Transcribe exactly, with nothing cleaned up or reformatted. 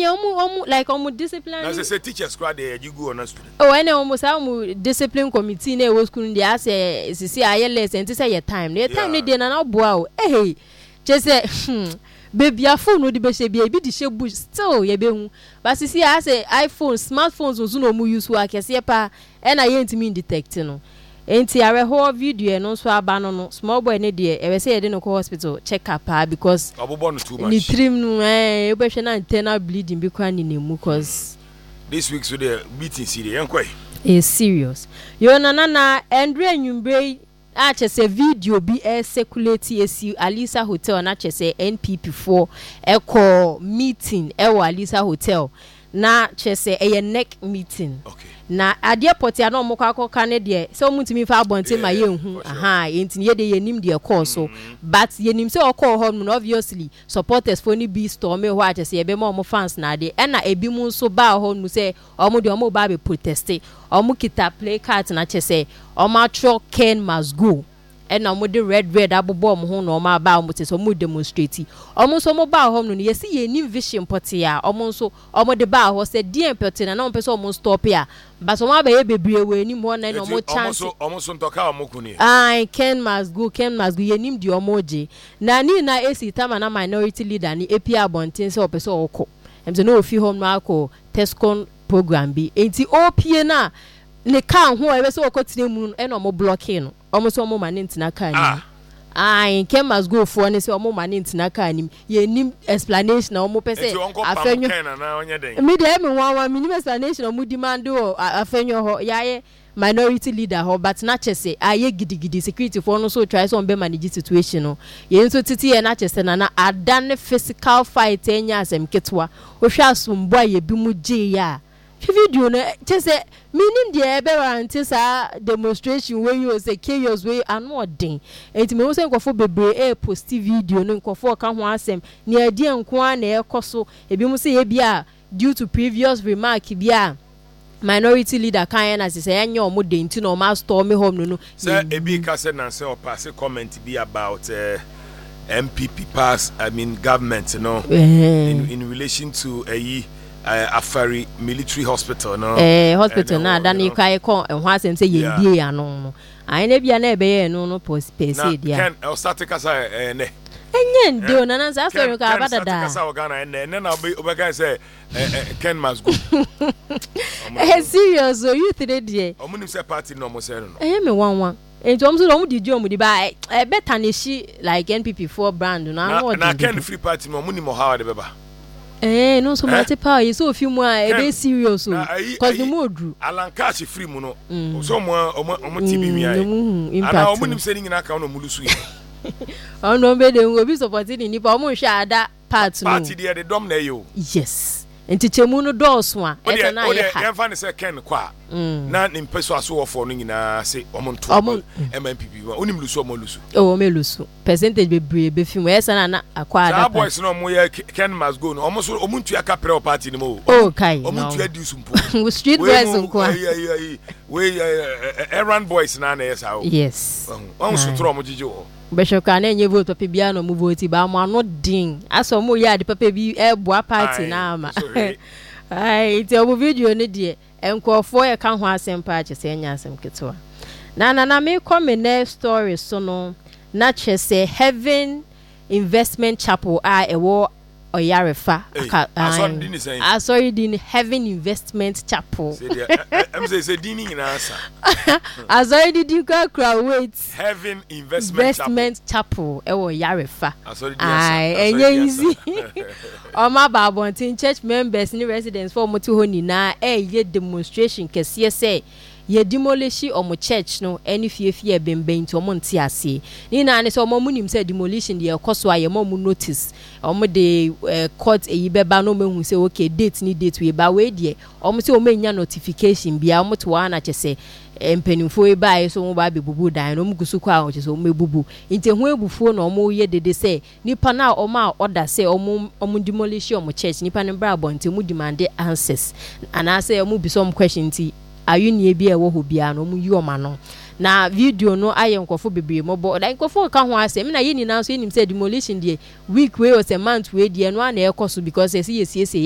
omu omu like omu discipline. Na say teachers squad dey you go on student. Oh, ene omu sa omu discipline committee na e wo school dey say sisi aye lesson ti say your time. Na time ni dey na na boa o. Eh, je say baby phone no di be she bi di she bush still ye be hu. But sisi I say iPhone, smartphones nso no omu use wa kese pa e na ye ntimi detect no. Enti are ho video no so aba no no small boy ne de e we say ye de no ko hospital check up ah because obobo no too much ni trim no eh e be hwe na internal bleeding bi kwa ni nemu cause this week so the beating serious enkwai is serious yo na na na Andre Anwumbre a chese video bi e circulate esi Alisa Hotel na chese N P P four e call meeting e wo Alisa Hotel na chese e neck meeting okay na ade poti ana omukọ akọka ne de se omutimi fa abonte ma ye hu aha enti ye de yenim de call so but yenim se okọ ho no obviously supporters for ni be storm me ho a se ye be ma omo fans na de na ebi mu so ba ho no se omo de omo ba be protest omo kita play card na che se omo atro Ken must go ena omo de red red abobo omo ho no omo aba omo te so omo demonstrate omo so omo ba ho no ye se ye ni vision poti ya omo so omo de ba ho se die poti na na omo pese omo stop ya but omo ba ye bebre we ni mo na omo chance omo so omo so ntoka omo kuni ai Ken must go Ken must go ye nim di omo je na ni na esi tama na minority leader ni A P Abontin se opese okọ em se no ofi home no akọ Tescon program bi enti O P na ne kan ho e be se okọ tire mu e na omo blocking no omo so omo mane ntina kan ni ai Ken must go for ne se omo mane ntina kan ni ye nim explanation na omo pese afenyo na onye den me de me wan wan minimum explanation omo demand o afenyo ho yaye minority leader ho but na chese aye gidigidi security for no so try so be manage situation no ye nso titi ye na chese na na adan physical fight enya asem ketwa o hwa asumbo ye bi mu je ya video no chese meaning the ebe warranty sa demonstration when you say chaos way anodin enti me wo say nkofo bebre e post video no nkofo ka ho asem ne ade nko a na ekoso ebi mu say e bia due to previous remark bia minority leader kan na say anya omo de nti no ma storm home no no say ebi ka say na say o pass comment be about uh, M P P pass I mean government you know in, in relation to a uh, Afari military hospital no eh hospital na da ni kai ko ho asem say ye die ano no ai na bia na ebe ye no no post pese dia can o start kasa eh ne enye ndio na na sa so ka bada da kasa o Ghana ne ne na obeka say Ken must go eh serious so you three die omunim say party no mo say no eh me wan wan enti omo so omo di di omo di ba eh better ne shi like N P P four brand na no na Ken free party no omunim how de beba eh no so mate power you so few more e be serious so cause the modru Alan Cash free mu no so mo omo T V mi ai ana omo nim se ni nyina ka no mulusu yi ono be de ngo bi support ni nipa omo hwa ada part no party dey the dom na yo yes enti chemu no doors wa e ka na ye ha ye fa ne se Ken kwa na ne mpeso aso wo for no nyina se omo nto M P P onim lusu omo lusu o omo lusu percentage be bre be film e sana na akwa ada sa boys no mo ye Ken must go no omo so omo ntua ka pre party ni mo o kai omo ntua di sumpo we street boys nko we errand boys na na yes how yes on so tro omo jije wo Beshoka na enye vote papa bia no mu vote ba mo ano din aso mo ya de papa bi e boa party na ama ai ti obo video ne de enkofo e ka ho asem pa chese enya asem ketwa na na na me come next story so no na chese Heaven Investment Chapel a ewo Oyarefa ah sorry din Heaven Investment Chapel am say say din nyina asa ah sorry din kwa kwa wait Heaven Investment Chapel ewo Oyarefa ah sorry din ai enye easy o ma ba bontin church members ni residents for mo ti ho ni na e ye demonstration kese say ye demolish omo church no any fiefie bemben to omo nti ase ni na ne so omo munim say demolition de ekoso aye mo mu notice omo de court eyi beba no mehu say okay date ni date we ba we de omo say omo nya notification bia omo to wa na chese empenifo e ba so mo ba be bubu dan no mugusu kwa o chese omo bubu nti hu ebufuo na omo ye dede say nipa na omo a order say omo omo demolish omo church nipa ne bra bonte mu demand answers ana say omo bi some question ti ayu nie bi e wo ho bia no mu yi o ma no na video no aye nkofo bebre mobo da nkofo ka ho asem na ye ni na so enim say demolition de week we or a month we de no na e koso because e see